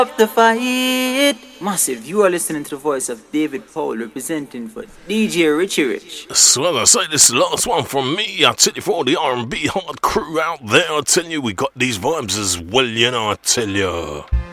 Up the fight. Massive, you are listening to the voice of David Paul representing for DJ Richie Rich. So as I say, this is the last one from me. I tell you, for all the R&B hard crew out there, I tell you, we got these vibes as well, you know, I tell you.